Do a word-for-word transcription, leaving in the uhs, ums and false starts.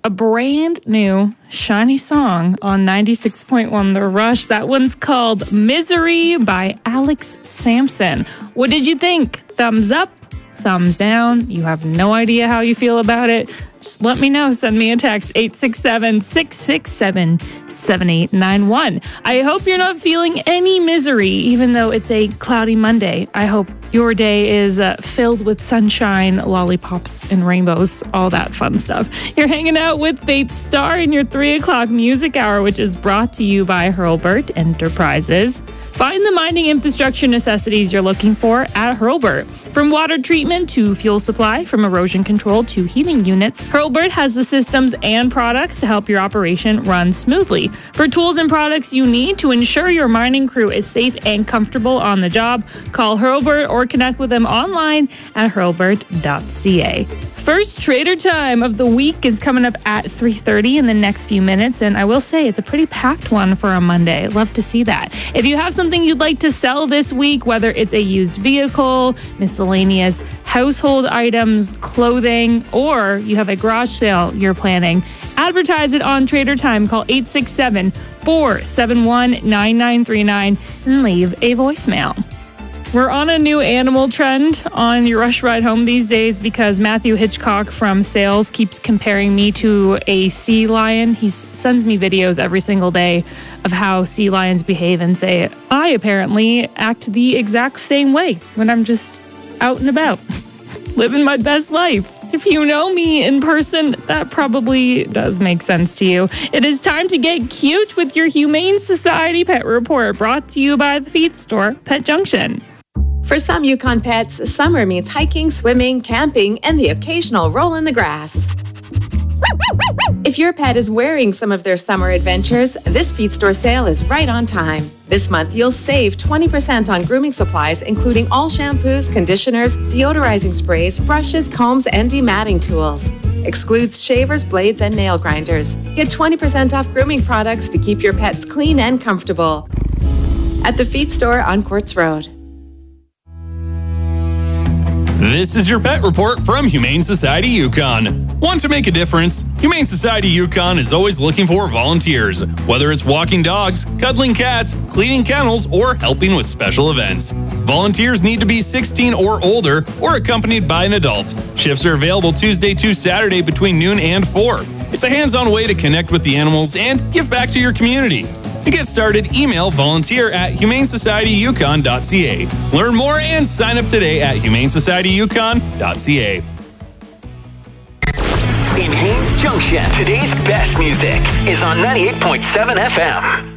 a brand new, shiny song on ninety-six point one The Rush. That one's called Misery by Alex Sampson. What did you think? Thumbs up? Thumbs down? You have no idea how you feel about it? Just let me know. Send me a text, eight six seven, six six seven, seven eight nine one. I hope you're not feeling any misery, even though it's a cloudy Monday. I hope your day is uh, filled with sunshine, lollipops, and rainbows, all that fun stuff. You're hanging out with Faith Star in your three o'clock music hour, which is brought to you by Hurlburt Enterprises. Find the mining infrastructure necessities you're looking for at Hurlburt. From water treatment to fuel supply, from erosion control to heating units, Hurlburt has the systems and products to help your operation run smoothly. For tools and products you need to ensure your mining crew is safe and comfortable on the job, call Hurlburt or connect with them online at hurlburt dot c a. First Trader Time of the week is coming up at three thirty in the next few minutes, and I will say it's a pretty packed one for a Monday. Love to see that. If you have something you'd like to sell this week, whether it's a used vehicle, miscellaneous household items, clothing, or you have a garage sale you're planning, advertise it on Trader Time. Call eight six seven, four seven one, nine nine three nine and leave a voicemail. We're on a new animal trend on your Rush Ride Home these days because Matthew Hitchcock from Sales keeps comparing me to a sea lion. He sends me videos every single day of how sea lions behave and say, I apparently act the exact same way when I'm just out and about, living my best life. If you know me in person, that probably does make sense to you. It is time to get cute with your Humane Society Pet Report, brought to you by the feed store, Pet Junction. For some Yukon pets, summer means hiking, swimming, camping, and the occasional roll in the grass. If your pet is wearing some of their summer adventures, this feed store sale is right on time. This month, you'll save twenty percent on grooming supplies, including all shampoos, conditioners, deodorizing sprays, brushes, combs, and dematting tools. Excludes shavers, blades, and nail grinders. Get twenty percent off grooming products to keep your pets clean and comfortable. At the feed store on Quartz Road. This is your pet report from Humane Society Yukon. Want to make a difference? Humane Society Yukon is always looking for volunteers, whether it's walking dogs, cuddling cats, cleaning kennels, or helping with special events. Volunteers need to be sixteen or older or accompanied by an adult. Shifts are available Tuesday to Saturday between noon and four. It's a hands-on way to connect with the animals and give back to your community. To get started, email volunteer at humane society yukon dot c a. Learn more and sign up today at humane society yukon dot c a. In Haines Junction, today's best music is on ninety-eight point seven F M.